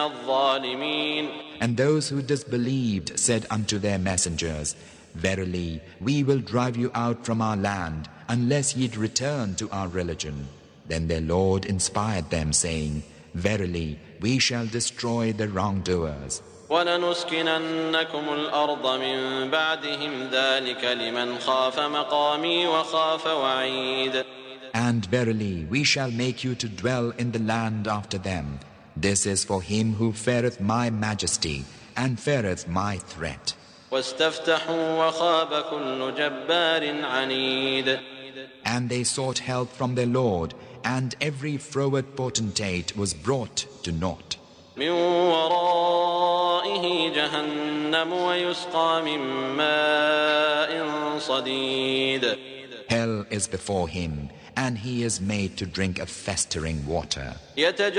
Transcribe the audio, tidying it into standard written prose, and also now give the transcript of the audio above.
الظالمين. And those who disbelieved said unto their messengers, Verily, we will drive you out from our land, unless ye return to our religion. Then their Lord inspired them, saying, Verily, we shall destroy the wrongdoers. وَلَنُسْكِنَنَّكُمُ الْأَرْضَ مِنْ بَعْدِهِمْ ذَلِكَ لِمَنْ خَافَ مَقَامِي وَخَافَ وَعِيدِ. And verily, we shall make you to dwell in the land after them. This is for him who feareth my majesty and feareth my threat. وَاسْتَفْتَحُوا وَخَابَ كُلُّ جَبَّارٍ عَنِيدٍ. And they sought help from their Lord, and every froward potentate was brought to naught. مِنْ وَرَائِهِ جَهَنَّمُ وَيُسْقَى مِنْ مَاءٍ صَدِيدٍ. Hell is before him, and he is made to drink a festering water.